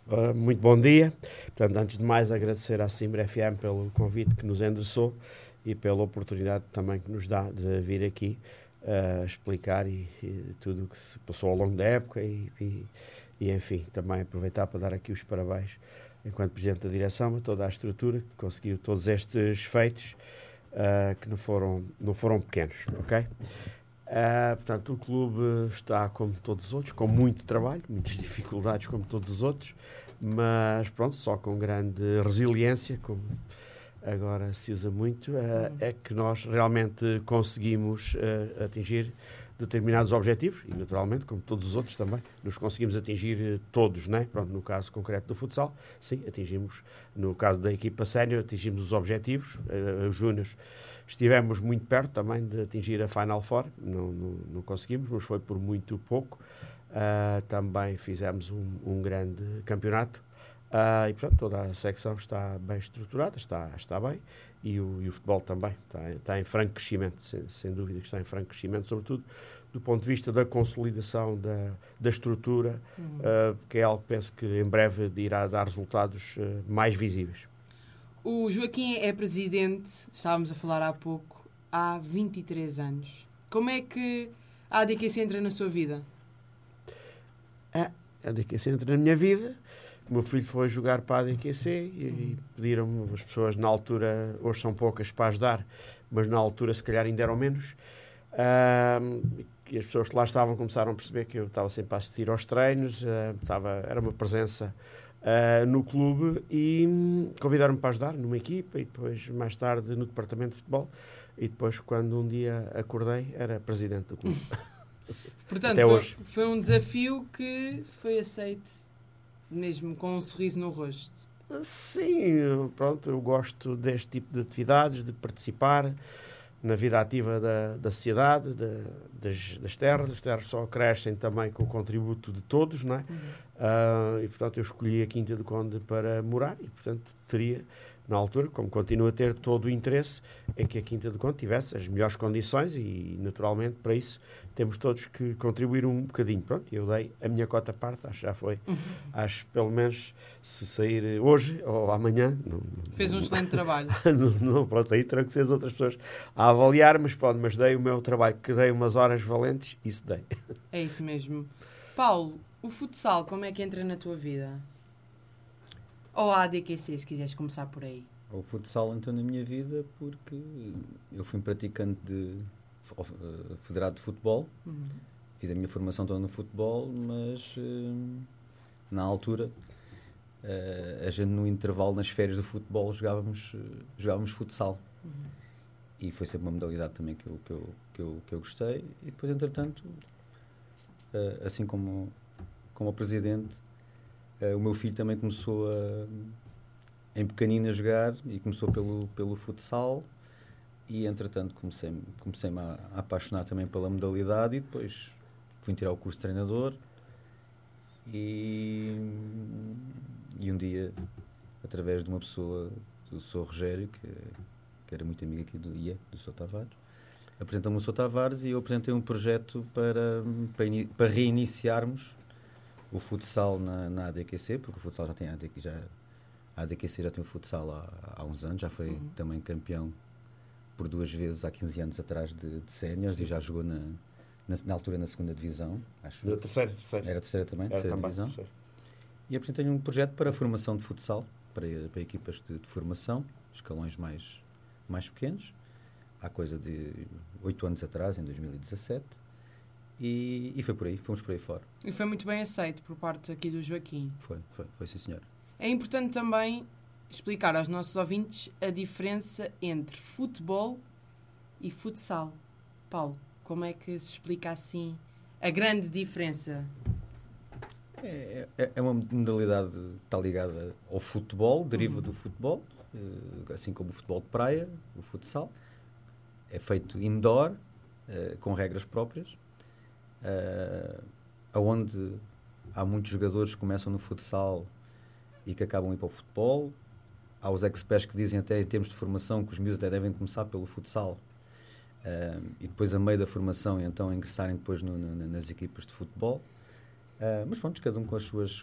Muito bom dia. Portanto, antes de mais, agradecer à Simbra FM pelo convite que nos endereçou e pela oportunidade também que nos dá de vir aqui explicar e tudo o que se passou ao longo da época e, enfim, também aproveitar para dar aqui os parabéns, enquanto Presidente da Direção, a toda a estrutura que conseguiu todos estes feitos que não foram pequenos, ok? Portanto, o clube está como todos os outros, com muito trabalho, muitas dificuldades como todos os outros, mas pronto, só com grande resiliência, como agora se usa muito, é que nós realmente conseguimos atingir determinados objetivos e, naturalmente, como todos os outros também, nos conseguimos atingir todos, né? Pronto, no caso concreto do futsal, sim, atingimos, no caso da equipa sénior, atingimos os objetivos, os júniores. Estivemos muito perto também de atingir a Final Four, não conseguimos, mas foi por muito pouco. Também fizemos um grande campeonato e, portanto, toda a secção está bem estruturada, está bem, e o futebol também está em franco crescimento, sem dúvida que está em franco crescimento, sobretudo do ponto de vista da consolidação da estrutura, que é algo que penso que em breve irá dar resultados mais visíveis. O Joaquim é presidente, estávamos a falar há pouco, há 23 anos. Como é que a ADQC entra na sua vida? A ADQC entra na minha vida. O meu filho foi jogar para a ADQC e pediram-me, as pessoas na altura, hoje são poucas para ajudar, mas na altura se calhar ainda eram menos. E as pessoas que lá estavam começaram a perceber que eu estava sempre a assistir aos treinos, era uma presença no clube e convidaram-me para ajudar numa equipa e depois mais tarde no departamento de futebol e depois quando um dia acordei era presidente do clube. Portanto, foi um desafio que foi aceito mesmo com um sorriso no rosto. Sim, pronto, eu gosto deste tipo de atividades, de participar na vida ativa da sociedade, das terras. As terras só crescem também com o contributo de todos, não é? E, portanto, eu escolhi a Quinta do Conde para morar e, portanto, teria, na altura, como continuo a ter todo o interesse, em que a Quinta do Conde tivesse as melhores condições e, naturalmente, para isso temos todos que contribuir um bocadinho. Pronto, eu dei a minha cota parte, acho que já foi. Acho, pelo menos, se sair hoje ou amanhã... Fez um excelente trabalho. Pronto, aí terão que ser as outras pessoas a avaliar, mas dei o meu trabalho, que dei umas horas valentes, isso dei. É isso mesmo. Paulo, o futsal, como é que entra na tua vida? Ou a ADQC, se quiseres começar por aí. O futsal entrou na minha vida porque eu fui um praticante federado de futebol. Fiz a minha formação toda no futebol, mas na altura a gente no intervalo, nas férias do futebol, jogávamos futsal. E foi sempre uma modalidade também que eu gostei. E depois, entretanto, assim como o presidente, o meu filho também começou em pequenino a jogar e começou pelo futsal e, entretanto, comecei-me a apaixonar também pela modalidade e depois fui tirar o curso de treinador e um dia, através de uma pessoa, do Sr. Rogério, que era muito amigo aqui do Sr. Tavares, apresentou-me o Sr. Tavares e eu apresentei um projeto para reiniciarmos o futsal na ADQC, porque o futsal já tem a ADQC já tem o futsal há uns anos, já foi também campeão por 2 vezes há 15 anos atrás de séniores e já jogou na altura na segunda divisão, acho. Na terceira. Era a terceira também, terceira divisão. Terceira. E apresentei um projeto para a formação de futsal, para equipas de formação, escalões mais pequenos, há coisa de 8 anos atrás, em 2017. E foi por aí, fomos por aí fora. E foi muito bem aceito por parte aqui do Joaquim. Foi sim, senhor. É importante também explicar aos nossos ouvintes a diferença entre futebol e futsal. Paulo, como é que se explica assim a grande diferença? É uma modalidade que está ligada ao futebol, deriva do futebol, assim como o futebol de praia, o futsal. É feito indoor, com regras próprias, onde há muitos jogadores que começam no futsal e que acabam a ir para o futebol. Há os experts que dizem até em termos de formação que os miúdos até devem começar pelo futsal e depois a meio da formação então ingressarem depois nas equipas de futebol. Mas pronto, cada um com as